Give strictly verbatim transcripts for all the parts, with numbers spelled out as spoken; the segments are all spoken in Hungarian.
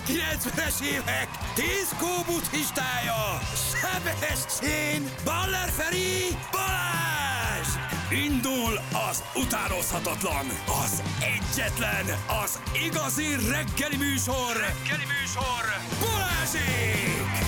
kilencvenes évek diszkó buddhistája, Sebestyén, Baller Feri, Balázs! Indul az utánozhatatlan, az egyetlen, az igazi reggeli műsor, reggeli műsor, Balázsék!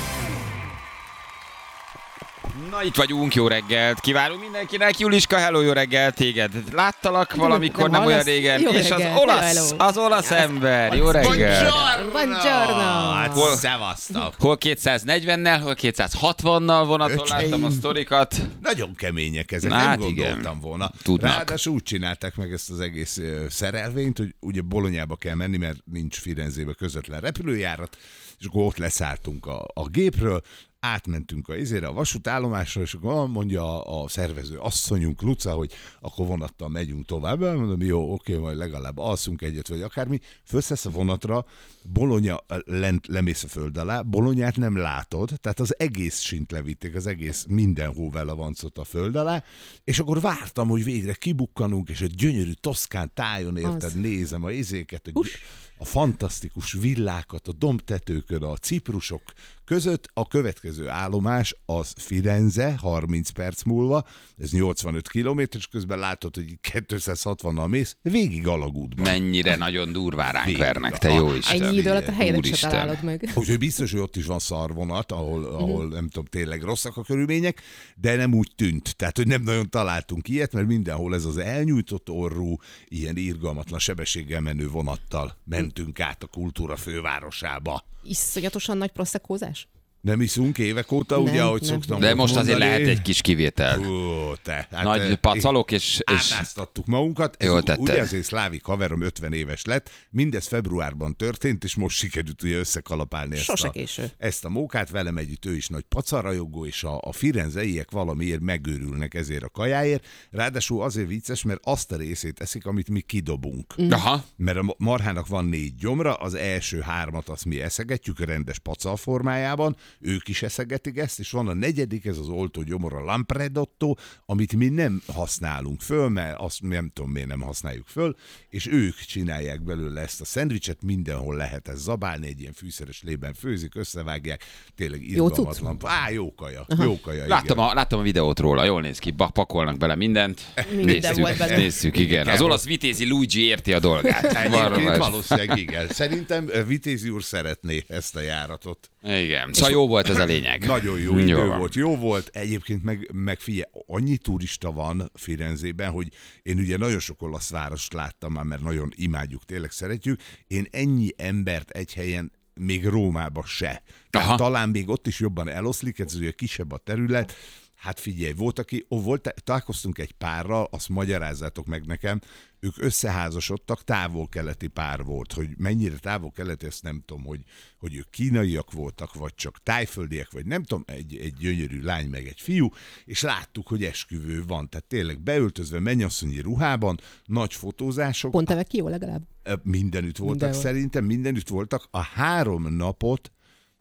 Na, itt vagyunk, jó reggelt kívánunk mindenkinek. Juliska, hello, jó reggelt, téged láttalak valamikor, nem, nem olyan régen. És reggelt. az olasz, hello. az olasz ember, jó reggelt. Buongiorno! Hát, Hol- szevasztok. Hol kétszáznegyvennel, hol kétszázhatvannal vonaton Öcsém. láttam a sztorikat. Nagyon kemények ezek, Na, nem hát gondoltam igen. volna. Tudnak. Ráadásul úgy csinálták meg ezt az egész ö, szerelvényt, hogy ugye Bolonyába kell menni, mert nincs Firenzébe közvetlen repülőjárat, és akkor ott leszálltunk a, a gépről, átmentünk a izére, a vasútállomásra, és akkor mondja a, a szervező asszonyunk, Luca, hogy akkor vonattal megyünk tovább. Mondom, jó, oké, majd legalább alszunk egyet, vagy akármi. Fölszesz a vonatra, Bologna lent, lemész a föld alá, Bolonyát nem látod, tehát az egész sint levitték, az egész minden hóvella vancott a föld alá, és akkor vártam, hogy végre kibukkanunk, és egy gyönyörű toszkán tájon, érted, Az. nézem a izéket, hogy a fantasztikus villákat, a dombtetőkön, a ciprusok között. A következő állomás az Firenze, harminc perc múlva, ez nyolcvanöt kilométer, és közben látod, hogy kétszázhatvannal mész, végig alagútban. Mennyire nagyon durván ránk Végig. vernek, te jó Isten. Ennyi idő alatt a helyedet se Úristen. találod meg. Úgyhogy biztos, hogy ott is van szarvonat, ahol, ahol nem tudom, tényleg rosszak a körülmények, de nem úgy tűnt. Tehát, hogy nem nagyon találtunk ilyet, mert mindenhol ez az elnyújtott orrú, ilyen irgalmatlan sebességgel menő vonattal mentünk át a kultúra fővárosába. Iszonyatosan nagy proszekózás? Nem iszunk évek óta, Nem, ugye, ahogy nem. szoktam De most azért mondani. lehet egy kis kivétel. Hú, te. Hát, Nagy eh, pacalok, és... és... átáztattuk magunkat. Ez Jól tetted. ugye azért szlávik haverom ötven éves lett, mindez februárban történt, és most sikerült ugye összekalapálni ezt Sose a, késő. ezt a mókát. Velem együtt ő is nagy pacarajogó, és a, a firenzeiek valamiért megőrülnek ezért a kajáért. Ráadásul azért vicces, mert azt a részét eszik, amit mi kidobunk. Aha. Mert a marhának van négy gyomra, az első hármat azt mi eszegetjük rendes pacal formájában, ők is eszegetik ezt, és van a negyedik, ez az oltó gyomor, a lampredotto, amit mi nem használunk föl, mert azt nem tudom miért nem használjuk föl, és ők csinálják belőle ezt a szendvicset, mindenhol lehet ez zabálni, egy ilyen fűszeres lében főzik, összevágják, tényleg Jó irgalmatlan. Á, jó kaja, jó kaja, Láttam igen. a, láttam a videót róla, jól néz ki, Ba- pakolnak bele mindent. Minden volt benne. Nézzük, igen. Az olasz vitézi Luigi érti a dolgát. Egyébként Valami- valószínűleg igen. Szerintem eh, Vitézi úr szeretné ezt a járatot. Igen. Szóval jó volt ez a lényeg. Nagyon jó idő Jó van. volt, jó volt. Egyébként meg, meg figyelj, annyi turista van Firenzében, hogy én ugye nagyon sok olasz várost láttam már, mert nagyon imádjuk, tényleg szeretjük. Én ennyi embert egy helyen még Rómába se. Tehát Aha. talán még ott is jobban eloszlik, ez ugye kisebb a terület. Hát figyelj, volt, aki, ó, volt, találkoztunk egy párral, azt magyarázzátok meg nekem, ők összeházasodtak, távol-keleti pár volt, hogy mennyire távol-keleti, ezt nem tudom, hogy, hogy ők kínaiak voltak, vagy csak tájföldiek, vagy nem tudom, egy, egy gyönyörű lány, meg egy fiú, és láttuk, hogy esküvő van, tehát tényleg beöltözve mennyasszonyi ruhában, nagy fotózások, Pont evek ki jó legalább? mindenütt voltak Mindenhol. szerintem, mindenütt voltak, a három napot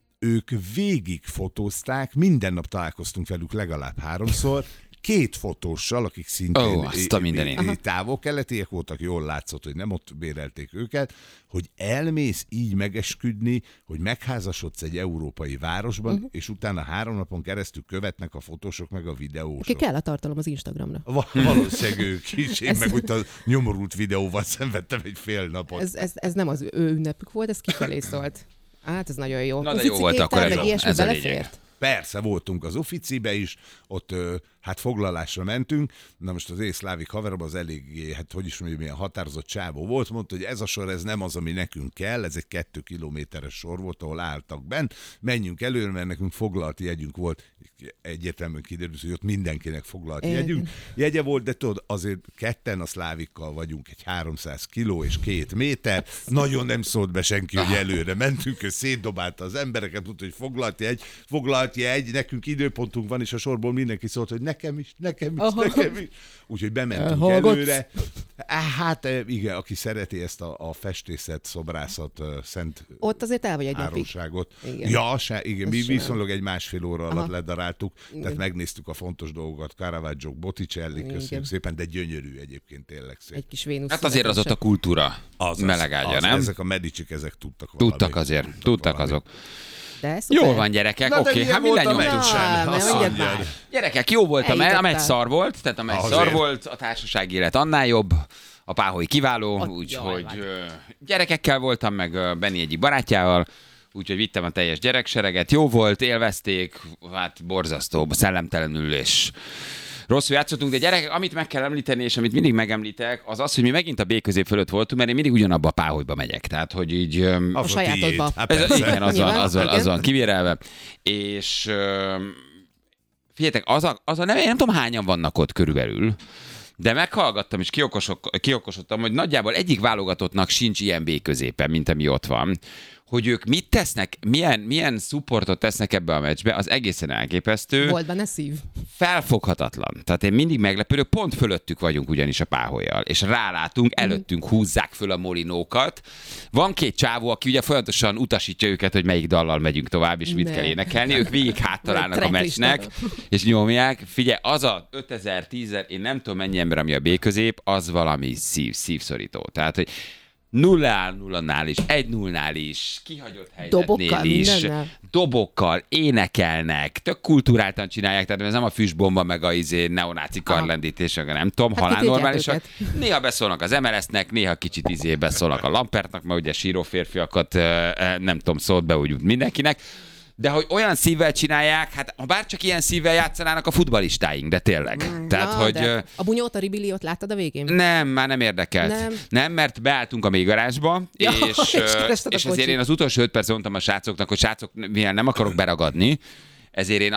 ők végig fotózták, minden nap találkoztunk velük legalább háromszor, két fotóssal, akik szintén Ó, azt a mindenit. távol-keletiek voltak, jól látszott, hogy nem ott bérelték őket, hogy elmész így megesküdni, hogy megházasodsz egy európai városban, uh-huh. és utána három napon keresztül követnek a fotósok meg a Ki videósok. kell a tartalom az Instagramra. Va- valószínűleg ők is, én meg úgy a nyomorult videóval szenvedtem egy fél napot. Ez, ez, ez nem az ő ünnepük volt, ez kifelé szólt. Hát ez nagyon jó. Na de jó Ufici volt akkor képtel, ez meg a- ilyesmi ez a lényeg. belefért? Persze, voltunk az Ufficibe is, ott ö, hát foglalásra mentünk, na most az észlávik haverom az eléggé, hát hogy is mondjam, milyen határozott csávó volt, mondta, hogy ez a sor, ez nem az, ami nekünk kell, ez egy kettő kilométeres sor volt, ahol álltak bent, menjünk előre, mert nekünk foglalt jegyünk volt, egyértelműen kiderült, hogy ott mindenkinek foglalt Igen. jegyünk, jegye volt, de tudod, azért ketten a szlávikkal vagyunk, egy háromszáz kiló és két méter, nagyon nem szólt be senki, hogy előre mentünk, ő szétdobálta az embereket, mondta, hogy foglalt jegy, foglalt jegy, nekünk időpontunk van, és a sorból mindenki szólt, hogy nekem is, nekem is, Aha. nekem is. Úgyhogy bementünk Hallgatsz? előre. Hát igen, aki szereti ezt a, a festészet, szobrászat, szent Ott azért el vagy egy napig. áronságot. Igen. Ja, se, igen, mi Ez sem. viszonylag egy másfél óra alatt Aha. ledaráltuk, tehát Igen. megnéztük a fontos dolgokat, Caravaggio, Botticelli, köszönjük Igen. szépen, de gyönyörű egyébként, tényleg szép. Egy kis Vénusz. Hát azért az ott a kultúra Azaz, melegágya, az, nem? Ezek a Medicik, ezek tudtak valami. Tudtak azért, tudtak valami. azok. De szuper. Jól van, gyerekek, Na, de oké, milyen hát mi volt a lenyomjuk. meccs? Sem, Na, azt ne mondjad mondjad. már. Gyerekek, jó volt a meccs, a meccs Eljutottál. szar volt, tehát a meccs Azért. szar volt, a társaság élet annál jobb, a páholy kiváló, Ott úgyhogy jaj, ö, gyerekekkel voltam, meg ö, Benni egyik barátjával, úgyhogy vittem a teljes gyereksereget, jó volt, élvezték, hát borzasztó, szellemtelenül és rosszul játszottunk, de gyerekek, amit meg kell említeni, és amit mindig megemlítek, az az, hogy mi megint a B közép fölött voltunk, mert én mindig ugyanabba a páholyba megyek, tehát hogy így... öm, Az A sajátodba. tiéd. Hát Ez, persze. igen, az van, Nyilván, az van, az igen. van kivérelve. És öm, figyeljetek, az a, az a nem, én nem tudom hányan vannak ott körülbelül, de meghallgattam és kiokosok, kiokosodtam, hogy nagyjából egyik válogatottnak sincs ilyen B középen, mint ami ott van. Hogy ők mit tesznek, milyen, milyen supportot tesznek ebbe a meccsbe, az egészen elképesztő. Volt benne szív. Felfoghatatlan. Tehát én mindig meglepődök, pont fölöttük vagyunk ugyanis a páhollyal, és rálátunk, előttünk húzzák föl a molinókat. Van két csávó, aki ugye folyamatosan utasítja őket, hogy melyik dallal megyünk tovább, és mit Ne. kell énekelni. Ők végig háttalálnak a Tracklista. meccsnek, és nyomják. Figyelj, az a ötezer, tízezer, én nem tudom mennyi ember, ami a B közép, az valami szív, szívszorító. Tehát, hogy nulla nullánál is, egy nullnál is, kihagyott Dobokkal, helyzetnél is, mindennel. dobokkal, énekelnek, tök kultúráltan csinálják, tehát ez nem a füstbomba, meg a izé, neonáci karlendítés, meg a nem tudom, Hát halál kitépják normálisak. őket. Néha beszólnak az em el es-nek, néha kicsit izé beszólnak a Lampertnak, mert ugye síró férfiakat ö, ö, nem tudom, szólt be úgy mindenkinek. De hogy olyan szívvel csinálják, hát ha bárcsak ilyen szívvel játszanának a futballistáink, de tényleg. Tehát, Na, hogy... de ö, a bunyót, a ribiliót láttad a végén? nem, már nem érdekelt. Nem. nem mert beálltunk a mélygarázsba, Ja, és, és ö, kerested a és ezért kocsit. én az utolsó öt perc mondtam a srácoknak, hogy srácok, mivel nem akarok beragadni, ezért én